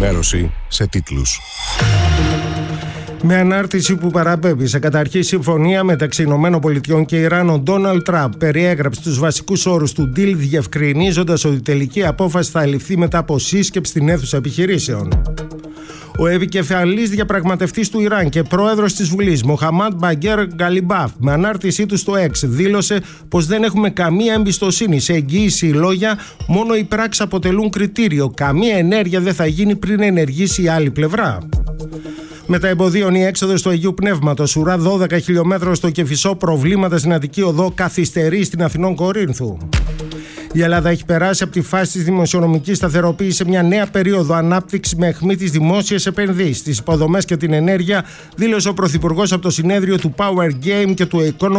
Ενημέρωση σε τίτλους. Με ανάρτηση που παραπέμπει σε καταρχή συμφωνία μεταξύ ΗΠΑ και Ιράν, ο Ντόναλντ Τραμπ περιέγραψε τους βασικούς όρους του deal, διευκρινίζοντας ότι η τελική απόφαση θα ληφθεί μετά από σύσκεψη στην αίθουσα επιχειρήσεων. Ο επικεφαλής διαπραγματευτής του Ιράν και πρόεδρος της Βουλής, Μοχαμάντ Μπαγκέρ Γκαλιμπάφ, με ανάρτησή του στο X, δήλωσε πως δεν έχουμε καμία εμπιστοσύνη σε εγγύηση ή λόγια, μόνο οι πράξεις αποτελούν κριτήριο. Καμία ενέργεια δεν θα γίνει πριν ενεργήσει η άλλη πλευρά. Μετά εμποδίων η έξοδος του Αγίου Πνεύματος, ουρά 12 χιλιόμετρων στο Κεφισό, προβλήματα στην Αττική Οδό, καθυστερεί στην Αθηνών Κορίνθου. Η Ελλάδα έχει περάσει από τη φάση της δημοσιονομικής σταθεροποίησης σε μια νέα περίοδο ανάπτυξης με αιχμή τις δημόσιες επενδύσεις, τις υποδομές και την ενέργεια, δήλωσε ο Πρωθυπουργός από το συνέδριο του Power Game και του Economy